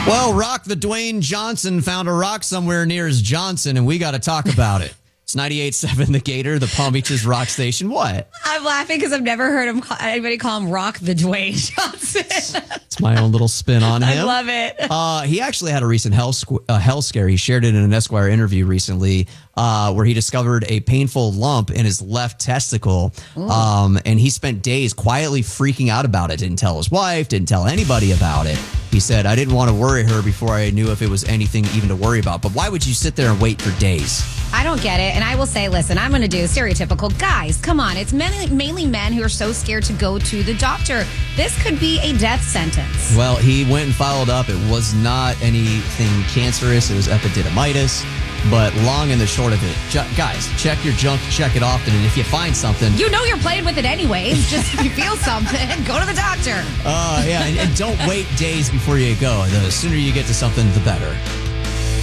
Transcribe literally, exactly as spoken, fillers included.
Well, Rock the Dwayne Johnson found a rock somewhere near his Johnson, and we got to talk about it. It's ninety-eight point seven The Gator, the Palm Beaches rock station. What? I'm laughing because I've never heard him call, anybody call him Rock the Dwayne Johnson. It's my own little spin on him. I love it. Uh, he actually had a recent health, squ- uh, health scare. He shared it in an Esquire interview recently uh, where he discovered a painful lump in his left testicle. Um, and he spent days quietly freaking out about it. Didn't tell his wife, didn't tell anybody about it. He said, I didn't want to worry her before I knew if it was anything even to worry about. But why would you sit there and wait for days? I don't get it. And I will say, listen, I'm going to do stereotypical. Guys, come on. It's mainly, mainly men who are so scared to go to the doctor. This could be a death sentence. Well, he went and followed up. It was not anything cancerous. It was epididymitis. But long and the short of it, ju- guys, check your junk, check it often. And if you find something... You know you're playing with it anyways. Just if you feel something, go to the doctor. Uh, yeah, and, and don't wait days before you go. The sooner you get to something, the better.